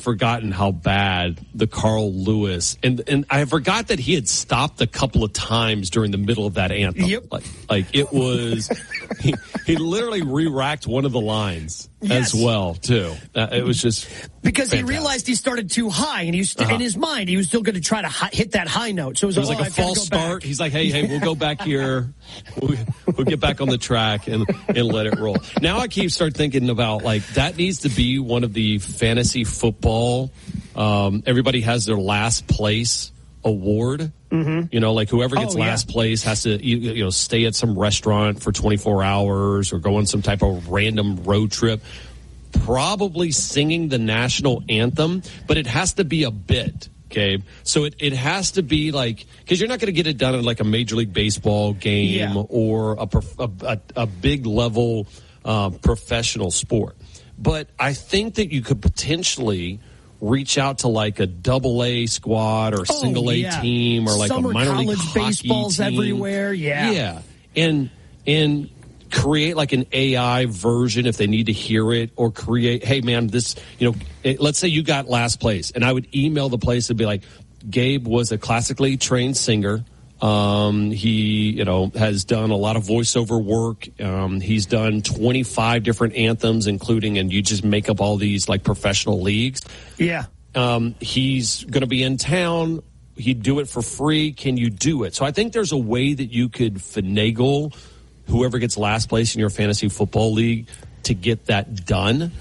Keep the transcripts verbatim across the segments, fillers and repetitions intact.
had forgotten how bad the Carl Lewis, and and I forgot that he had stopped a couple of times during the middle of that anthem. Yep. Like, like it was, he, he literally re-racked one of the lines yes. as well, too. Uh, it was just because fantastic. He realized he started too high, and he was uh-huh. in his mind he was still going to try to hi- hit that high note. So it was, it was like, like oh, a false start. Back. He's like, hey, hey, we'll go back here. We'll, we'll get back on the track and and let it roll. Now I keep start thinking about like that needs to be one of the fantasy football. Um, everybody has their last place award. Mm-hmm. You know, like whoever gets oh, last yeah. place has to you, you know stay at some restaurant for twenty-four hours or go on some type of random road trip. Probably singing the national anthem, but it has to be a bit. Okay, so it, it has to be like, because you're not going to get it done in like a Major League Baseball game yeah. or a, a, a, a big level uh, professional sport. But I think that you could potentially reach out to like a double A squad or a oh, single A yeah. team or like Summer a minor college league hockey baseballs team. everywhere. Yeah, yeah, and and. create like an A I version if they need to hear it, or create, hey man, this, you know, it, let's say you got last place, and I would email the place and be like, Gabe was a classically trained singer. Um, he, you know, has done a lot of voiceover work. Um, he's done twenty-five different anthems, including, and you just make up all these like professional leagues. Yeah. Um, he's going to be in town. He'd do it for free. Can you do it? So I think there's a way that you could finagle whoever gets last place in your fantasy football league to get that done.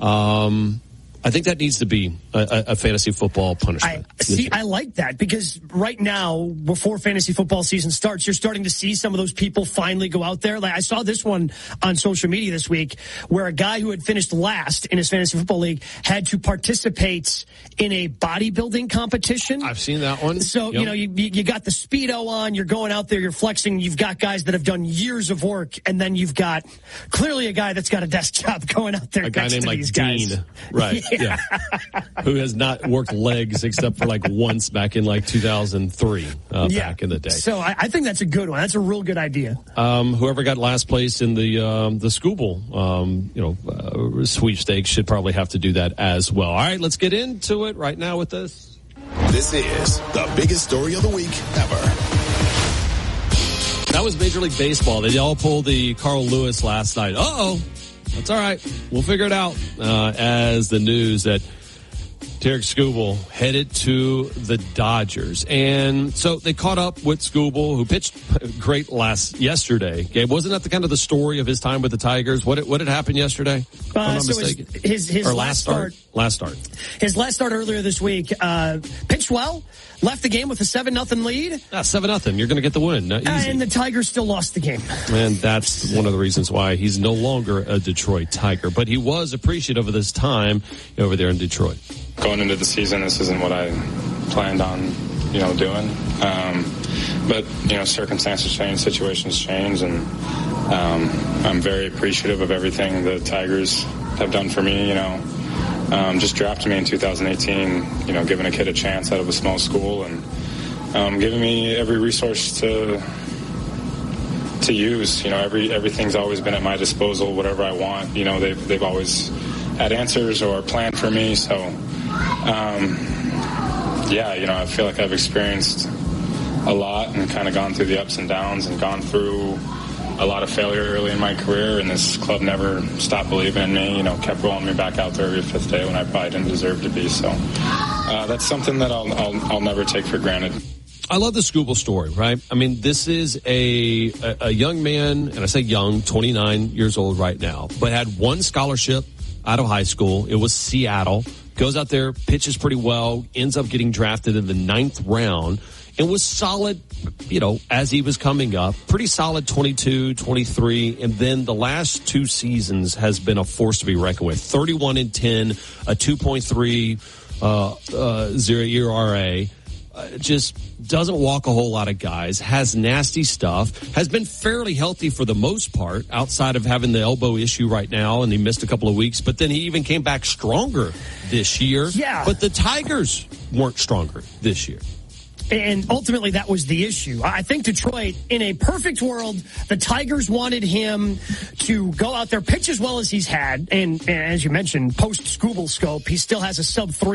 Um, I think that needs to be a, a fantasy football punishment. I, see, I like that because right now, before fantasy football season starts, you're starting to see some of those people finally go out there. Like I saw this one on social media this week where a guy who had finished last in his fantasy football league had to participate in a bodybuilding competition. I've seen that one. So, yep. you know, you, you got the Speedo on, you're going out there, you're flexing, you've got guys that have done years of work, and then you've got clearly a guy that's got a desk job going out there a guy next named to like these Dean. guys. Right. Yeah. Yeah. Who has not worked legs except for like once back in like two thousand three, uh, yeah. back in the day. So I, I think that's a good one. That's a real good idea. Um, whoever got last place in the um, the Scooble, um, you know, uh, sweepstakes should probably have to do that as well. All right, let's get into it right now with this. This is the biggest story of the week ever. That was Major League Baseball. They all pulled the Carl Lewis last night. Uh-oh. That's all right. We'll figure it out uh, as the news that Tarik Skubal headed to the Dodgers. And so they caught up with Skubal, who pitched great last yesterday. Gabe, wasn't that the kind of the story of his time with the Tigers? What what had happened yesterday? Uh, I'm not so mistaken. His, his, his or last, last start? start. Last start. His last start earlier this week, uh, pitched well, left the game with a seven nothing lead. Ah, seven nothing. You're going to get the win. Not easy. And the Tigers still lost the game. And that's one of the reasons why he's no longer a Detroit Tiger. But he was appreciative of his time over there in Detroit. Going into the season, this isn't what I planned on, you know, doing. Um, but, you know, circumstances change, situations change, and um, I'm very appreciative of everything the Tigers have done for me, you know. Um, just drafting me in two thousand eighteen, you know, giving a kid a chance out of a small school and um, giving me every resource to to use. You know, every everything's always been at my disposal, whatever I want. You know, they've, they've always had answers or planned for me, so... Um, yeah, you know, I feel like I've experienced a lot and kind of gone through the ups and downs and gone through a lot of failure early in my career, and this club never stopped believing in me, you know, kept rolling me back out there every fifth day when I probably didn't deserve to be. So uh, that's something that I'll, I'll, I'll never take for granted. I love the Skubal story, right? I mean, this is a, a, a young man, and I say young, twenty-nine years old right now, but had one scholarship out of high school. It was Seattle. Goes out there, pitches pretty well, ends up getting drafted in the ninth round, and was solid, you know, as he was coming up. Pretty solid twenty-two, twenty-three, and then the last two seasons has been a force to be reckoned with. thirty-one and ten, a two point three uh, uh, zero E R A. Uh, just doesn't walk a whole lot of guys, has nasty stuff, has been fairly healthy for the most part outside of having the elbow issue right now, and he missed a couple of weeks, but then he even came back stronger this year. Yeah. But the Tigers weren't stronger this year. And ultimately, that was the issue. I think Detroit, in a perfect world, the Tigers wanted him to go out there, pitch as well as he's had. And, and as you mentioned, post-Skubal scope, he still has a sub three